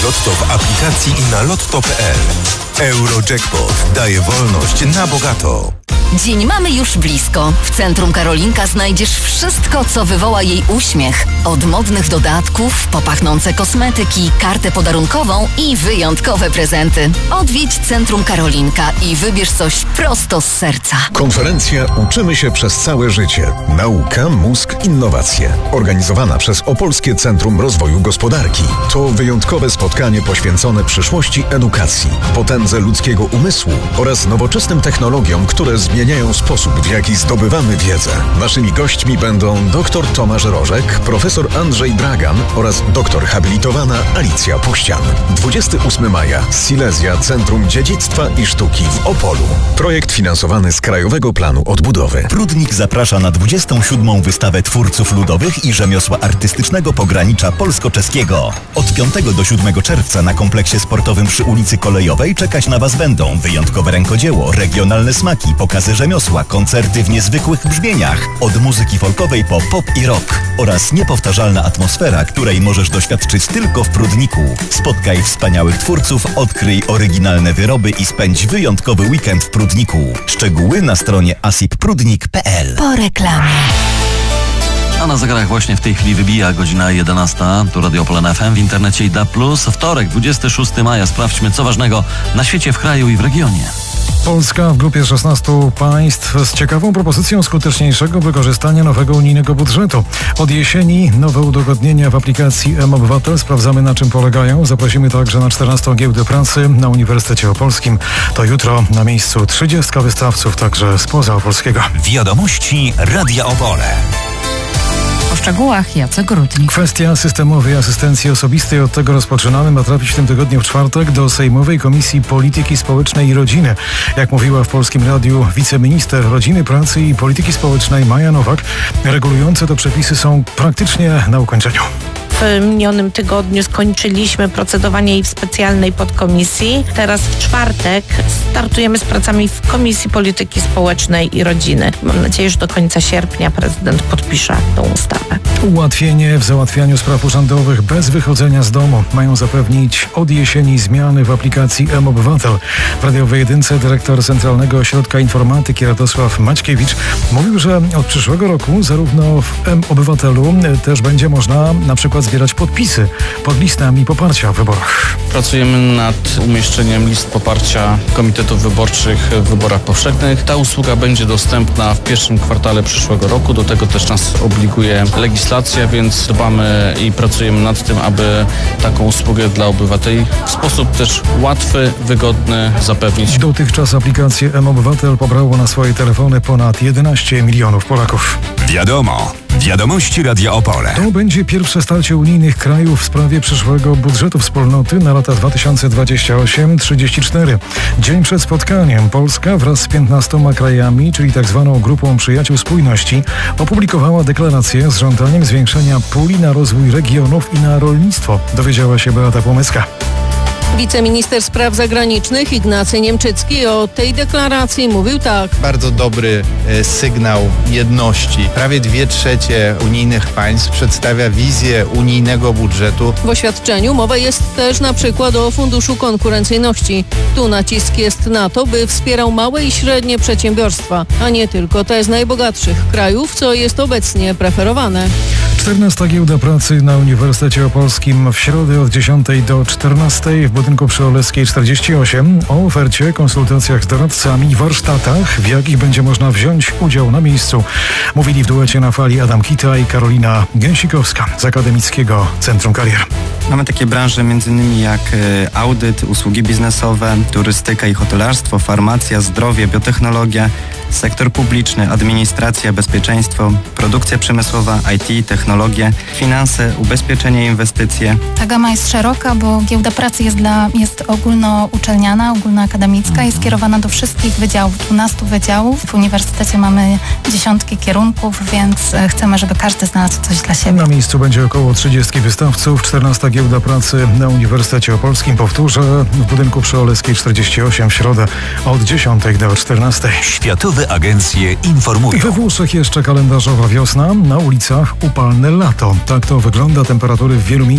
Lotto w aplikacji i na lotto.pl. Eurojackpot daje wolność na bogato. Dzień mamy już blisko. W Centrum Karolinka znajdziesz wszystko, co wywoła jej uśmiech. Od modnych dodatków, po pachnące kosmetyki, kartę podarunkową i wyjątkowe prezenty. Odwiedź Centrum Karolinka i wybierz coś prosto z serca. Konferencja Uczymy się przez całe życie. Nauka, mózg, innowacje. Organizowana przez Opolskie Centrum Rozwoju Gospodarki. To wyjątkowe spotkanie poświęcone przyszłości edukacji, potędze ludzkiego umysłu oraz nowoczesnym technologiom, które zmieniają sposób, w jaki zdobywamy wiedzę. Naszymi gośćmi będą dr Tomasz Rożek, profesor Andrzej Dragan oraz doktor habilitowana Alicja Puścian. 28 maja. Silesia Centrum Dziedzictwa i Sztuki w Opolu. Projekt finansowany z Krajowego Planu Odbudowy. Prudnik zaprasza na 27. wystawę twórców ludowych i rzemiosła artystycznego pogranicza polsko-czeskiego. Od 5 do 7 czerwca na kompleksie sportowym przy ulicy Kolejowej czekać na Was będą wyjątkowe rękodzieło, regionalne smaki, pokazy rzemiosła, koncerty w niezwykłych brzmieniach, od muzyki folkowej po pop i rock oraz niepowtarzalna atmosfera, której możesz doświadczyć tylko w Prudniku. Spotkaj wspaniałych twórców, odkryj oryginalne wyroby i spędź wyjątkowy weekend w Prudniku. Szczegóły na stronie asipprudnik.pl. Po reklamie. A na zegarach właśnie w tej chwili wybija godzina 11. Tu Radio Opole FM, w internecie i DAB+. Wtorek, 26 maja. Sprawdźmy, co ważnego na świecie, w kraju i w regionie. Polska w grupie 16 państw z ciekawą propozycją skuteczniejszego wykorzystania nowego unijnego budżetu. Od jesieni nowe udogodnienia w aplikacji mObywatel. Sprawdzamy, na czym polegają. Zaprosimy także na 14 giełdę pracy na Uniwersytecie Opolskim. To jutro na miejscu 30 wystawców, także spoza opolskiego. Wiadomości Radia Opole. O szczegółach Jacek Rudnik. Kwestia systemowej asystencji osobistej, od tego rozpoczynamy, ma trafić w tym tygodniu w czwartek do Sejmowej Komisji Polityki Społecznej i Rodziny. Jak mówiła w Polskim Radiu wiceminister Rodziny, Pracy i Polityki Społecznej Maja Nowak, regulujące to przepisy są praktycznie na ukończeniu. W minionym tygodniu skończyliśmy procedowanie jej w specjalnej podkomisji. Teraz w czwartek startujemy z pracami w Komisji Polityki Społecznej i Rodziny. Mam nadzieję, że do końca sierpnia prezydent podpisze tą ustawę. Ułatwienie w załatwianiu spraw urzędowych bez wychodzenia z domu mają zapewnić od jesieni zmiany w aplikacji mObywatel. W radiowej jedynce dyrektor Centralnego Ośrodka Informatyki Radosław Maćkiewicz mówił, że od przyszłego roku zarówno w mObywatelu też będzie można na przykład zbierać podpisy pod listami poparcia w wyborach. Pracujemy nad umieszczeniem list poparcia komitetów wyborczych w wyborach powszechnych. Ta usługa będzie dostępna w pierwszym kwartale przyszłego roku. Do tego też nas obliguje legislacja, więc dbamy i pracujemy nad tym, aby taką usługę dla obywateli w sposób też łatwy, wygodny zapewnić. Dotychczas aplikację mObywatel pobrało na swoje telefony ponad 11 milionów Polaków. Wiadomo. Wiadomości Radia Opole. To będzie pierwsze starcie unijnych krajów w sprawie przyszłego budżetu wspólnoty na lata 2028-34. Dzień przed spotkaniem Polska wraz z 15 krajami, czyli tak zwaną Grupą Przyjaciół Spójności, opublikowała deklarację z żądaniem zwiększenia puli na rozwój regionów i na rolnictwo, dowiedziała się Beata Płomecka. Wiceminister Spraw Zagranicznych Ignacy Niemczycki o tej deklaracji mówił tak. Bardzo dobry sygnał jedności. Prawie 2/3 unijnych państw przedstawia wizję unijnego budżetu. W oświadczeniu mowa jest też na przykład o Funduszu Konkurencyjności. Tu nacisk jest na to, by wspierał małe i średnie przedsiębiorstwa, a nie tylko te z najbogatszych krajów, co jest obecnie preferowane. 14 giełda pracy na Uniwersytecie Opolskim w środę od 10 do 14 w budynku przy Oleskiej 48. O ofercie, konsultacjach z doradcami i warsztatach, w jakich będzie można wziąć udział na miejscu. Mówili w duecie na fali Adam Kita i Karolina Gęsikowska z Akademickiego Centrum Karier. Mamy takie branże m.in. jak audyt, usługi biznesowe, turystyka i hotelarstwo, farmacja, zdrowie, biotechnologia, sektor publiczny, administracja, bezpieczeństwo, produkcja przemysłowa, IT, technologie, finanse, ubezpieczenie i inwestycje. Ta gama jest szeroka, bo giełda pracy jest ogólnouczelniana, ogólnoakademicka, jest skierowana do wszystkich wydziałów, 12 wydziałów. W uniwersytecie mamy dziesiątki kierunków, więc chcemy, żeby każdy znalazł coś dla siebie. Na miejscu będzie około 30 wystawców. 14 giełda pracy na Uniwersytecie Opolskim, powtórzę, w budynku przy Oleskiej 48 w środę od 10 do 14. Światowe agencje informują. We Włoszech jeszcze kalendarzowa wiosna, na ulicach upalne lato. Tak to wygląda. Temperatury w wielu miejscach